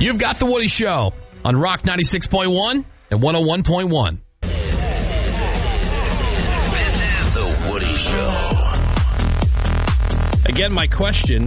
You've got The Woody Show on Rock 96.1 and 101.1. This is The Woody Show. Again, my question,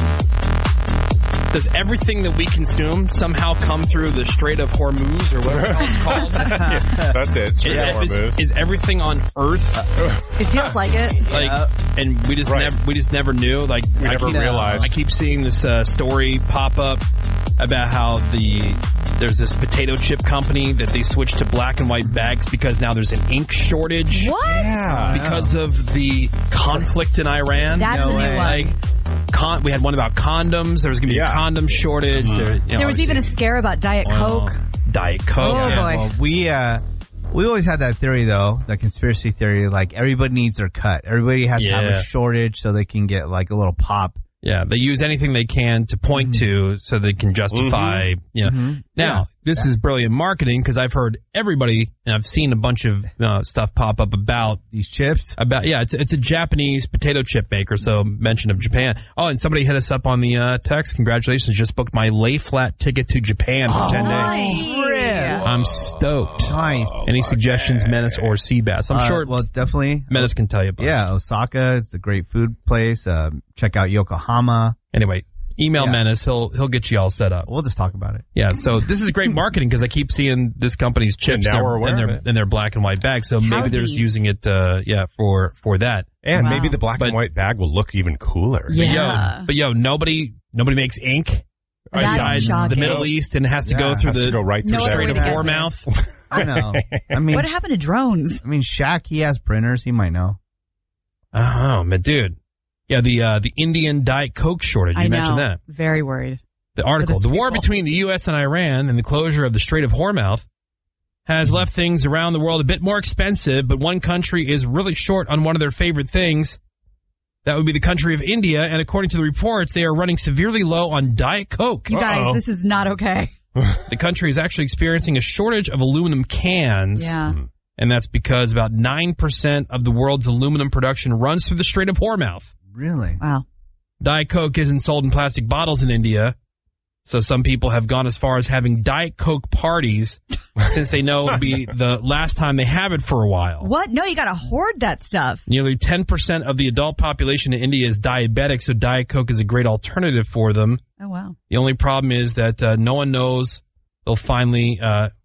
does everything that we consume somehow come through the Strait of Hormuz or whatever it's called? That's it. Strait of Hormuz. Is everything on Earth? It feels like it. Like, and we just never knew. Like, we never realized. I keep seeing this story pop up about how there's this potato chip company that they switched to black and white bags because now there's an ink shortage. What? Yeah. Because of the conflict in Iran. That's a new one. Like, we had one about condoms. There was going to be a condom shortage. There was even a scare about Diet Coke. Diet Coke. Oh, boy. Well, we always had that theory, though, the conspiracy theory, like everybody needs their cut. Everybody has to have a shortage so they can get like a little pop. Yeah, they use anything they can to point to so they can justify, Now, this is brilliant marketing because I've heard everybody, and I've seen a bunch of stuff pop up about these chips. It's a Japanese potato chip maker, so mention of Japan. Oh, and somebody hit us up on the text. Congratulations, just booked my lay flat ticket to Japan for 10 days. I'm stoked. Nice. Any suggestions, Menace or Seabass? I'm sure. Well, definitely. Menace can tell you about it. Yeah, Osaka. It's a great food place. Check out Yokohama. Anyway, email Menace. He'll get you all set up. We'll just talk about it. Yeah, so this is great marketing because I keep seeing this company's chips in their black and white bag. So maybe they're just using it, for that. And maybe the black and white bag will look even cooler. Yeah. But nobody makes ink besides the Middle East and it has to go through the Strait of Hormuz. I know. I mean, what happened to drones? I mean, Shaq, he has printers. He might know. Oh, man, dude. Yeah, the Indian Diet Coke shortage. You mentioned that. Very worried. The article, the war between the U.S. and Iran and the closure of the Strait of Hormuz has left things around the world a bit more expensive, but one country is really short on one of their favorite things. That would be the country of India, and according to the reports, they are running severely low on Diet Coke. You guys, this is not okay. The country is actually experiencing a shortage of aluminum cans. Yeah. And that's because about 9% of the world's aluminum production runs through the Strait of Hormuz. Really? Wow. Diet Coke isn't sold in plastic bottles in India, so some people have gone as far as having Diet Coke parties since they know it'll be the last time they have it for a while. What? No, you got to hoard that stuff. Nearly 10% of the adult population in India is diabetic, so Diet Coke is a great alternative for them. Oh, wow. The only problem is that no one knows they'll finally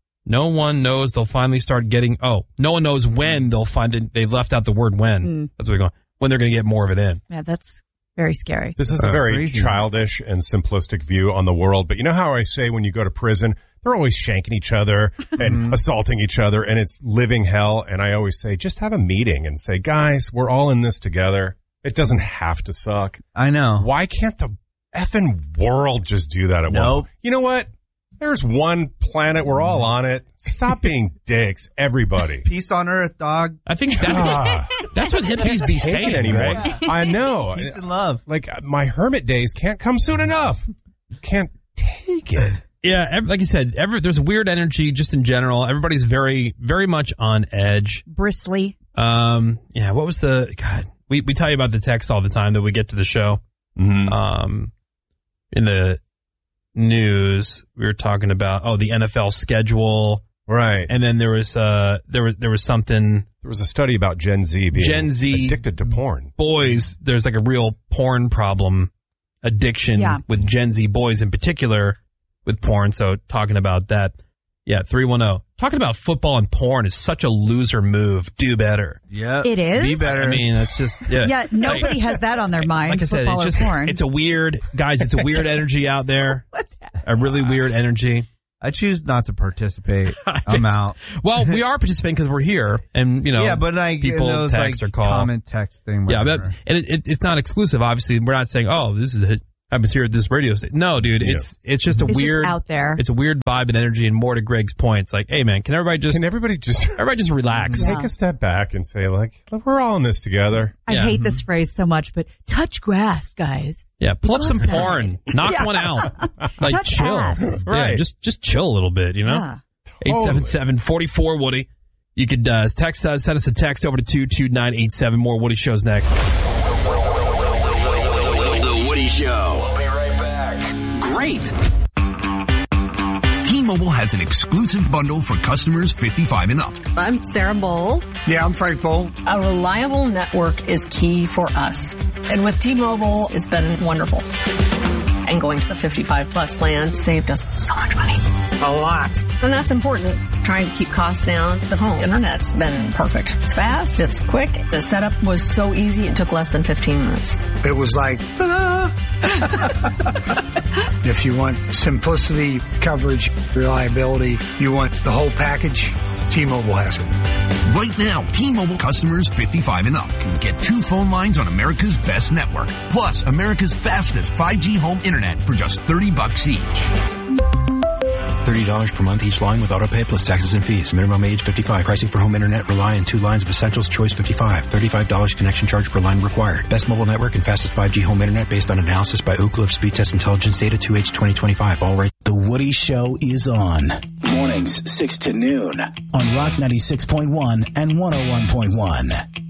start getting... Oh, no one knows when they'll find it. They've left out the word when. That's what we're going. When they're going to get more of it in. Yeah, that's very scary. This is a very childish and simplistic view on the world. But you know how I say when you go to prison, they're always shanking each other and assaulting each other, and it's living hell. And I always say, just have a meeting and say, guys, we're all in this together. It doesn't have to suck. I know. Why can't the effing world just do that at once? You know what? There's one planet. We're all on it. Stop being dicks, everybody. Peace on earth, dog. I think that's what hippies be saying anymore. Right? I know. Peace and love. Like, my hermit days can't come soon enough. Can't take it. Yeah, like I said, there's a weird energy just in general. Everybody's very, very much on edge. Bristly. Yeah, what was we tell you about the text all the time that we get to the show. Mm-hmm. In the news, we were talking about the NFL schedule, right? And then there was something. There was a study about Gen Z being addicted to porn. Boys, there's like a real porn addiction with Gen Z boys in particular with porn. So talking about that, 310. Talking about football and porn is such a loser move. Do better. Yeah, it is. Be better. I mean, it's just nobody has that on their mind. Like I said, porn. It's a weird energy out there. What's that? A really weird energy. I choose not to participate. I'm out. Well, we are participating because we're here, and but like people those, text like, or call, comment, text thing. Whatever. Yeah, but it's not exclusive. Obviously, we're not saying, this is happens here at this radio station. No, dude, it's just weird just out there. It's a weird vibe and energy, and more to Greg's point, it's like, hey man, can everybody just relax? Take a step back and say, like, look, we're all in this together. I hate this phrase so much, but touch grass, guys. Yeah, pull up some porn, knock one out, like touch chill, ass. Right? Yeah, just chill a little bit, Yeah. 877-44 Woody. You could text us, send us a text over to 22987. More Woody shows next. The Woody Show. We'll be right back. Great. T-Mobile has an exclusive bundle for customers 55 and up. I'm Sarah Bowl. Yeah, I'm Frank Bowl. A reliable network is key for us. And with T-Mobile, it's been wonderful. And going to the 55 plus plan saved us so much money. A lot. And that's important. Trying to keep costs down. The home internet's been perfect. It's fast. It's quick. The setup was so easy. It took less than 15 minutes. It was like, ta-da! If you want simplicity, coverage, reliability, you want the whole package, T-Mobile has it. Right now, T-Mobile customers 55 and up can get 2 phone lines on America's best network, plus America's fastest 5G home internet for just $30 each. $30 per month each line with autopay plus taxes and fees. Minimum age 55. Pricing for home internet rely on 2 lines of Essentials Choice 55. $35 connection charge per line required. Best mobile network and fastest 5G home internet based on analysis by Ookla of Speed Test Intelligence data 2H 2025. All right. The Woody Show is on. Mornings 6 to noon on Rock 96.1 and 101.1.